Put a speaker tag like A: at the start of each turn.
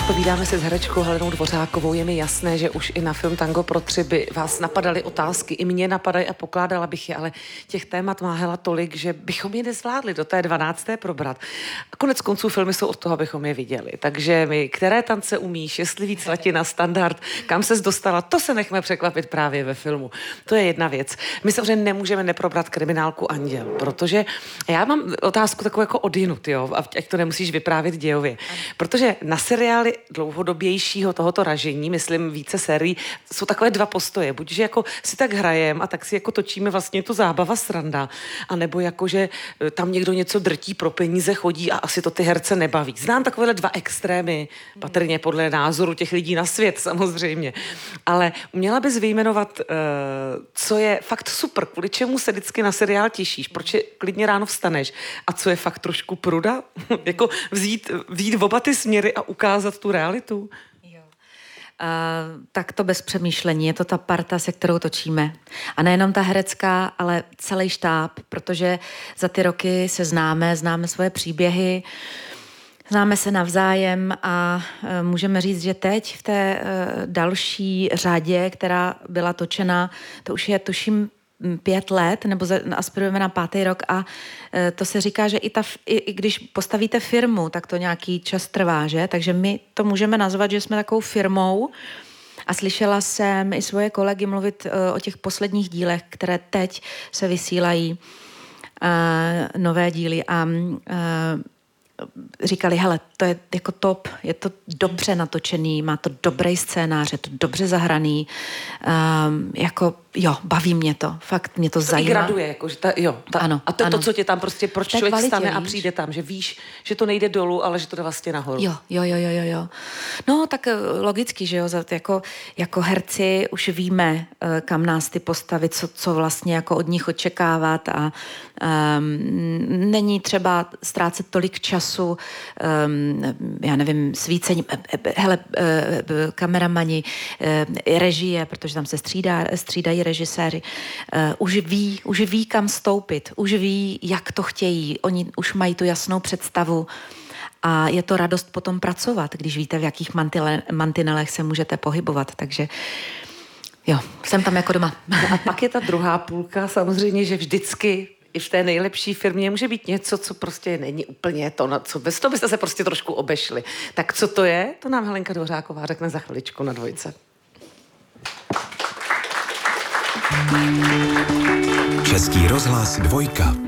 A: Povídáme se s herečkou Helenou Dvořákovou. Je mi jasné, že už i na film Tango pro tři by vás napadaly otázky. I mě napadají a pokládala bych je, ale těch témat má Hela tolik, že bychom je nezvládli do té 12. probrat. A konec konců filmy jsou od toho, abychom je viděli. Takže my, které tance umíš, jestli víc latina, standard, kam ses dostala, to se nechme překvapit právě ve filmu. To je jedna věc. My samozřejmě nemůžeme neprobrat kriminálku Anděl, protože já mám otázku takovou jako odjinut, jo, ať to nemusíš vyprávět dějově. Protože na seriály dlouhodobějšího tohoto ražení, myslím více sérií, jsou takové dva postoje. Buď, že jako si tak hrajem a tak si jako točíme vlastně tu zábava sranda, anebo jako, že tam někdo něco drtí pro peníze, chodí a asi to ty herce nebaví. Znám takovéhle dva extrémy, patrně podle názoru těch lidí na svět samozřejmě. Ale uměla bys vyjmenovat, co je fakt super, kvůli čemu se vždycky na seriál těšíš, proč klidně ráno vstaneš a co je fakt trošku pruda? Jako vzít v oba ty směry a ukázat tu realitu?
B: Tak to bez přemýšlení, je to ta parta, se kterou točíme. A nejenom ta herecká, ale celý štáb, protože za ty roky se známe svoje příběhy, známe se navzájem a můžeme říct, že teď v té další řadě, která byla točena, to už je tuším 5 let, nebo aspirujeme na 5. rok a to se říká, že i když postavíte firmu, tak to nějaký čas trvá, že? Takže my to můžeme nazvat, že jsme takovou firmou a slyšela jsem i svoje kolegy mluvit o těch posledních dílech, které teď se vysílají, nové díly a říkali, hele, to je jako top, je to dobře natočený, má to dobrý scénář, je to dobře zahraný, jako jo, baví mě to, fakt mě to zajímá.
A: To graduje, jako, že ano, a to je to, co tě tam prostě, proč člověk vstane a přijde tam, že víš, že to nejde dolů, ale že to jde vlastně nahoru.
B: Jo. No, tak logicky, že jo, jako herci už víme, kam nás ty postavy, co vlastně jako od nich očekávat a není třeba ztrácet tolik času, já nevím, svícení, kameramani, režie, protože tam se střídají režiséři, už ví, kam stoupit, už ví, jak to chtějí, oni už mají tu jasnou představu a je to radost potom pracovat, když víte, v jakých mantinelech se můžete pohybovat, takže jo, jsem tam jako doma.
A: A pak je ta druhá půlka, samozřejmě, že vždycky i v té nejlepší firmě může být něco, co prostě není úplně to, co bez toho byste se prostě trošku obešli. Tak co to je? To nám Helenka Dvořáková řekne za chviličku na Dvojce.
C: Český rozhlas 2.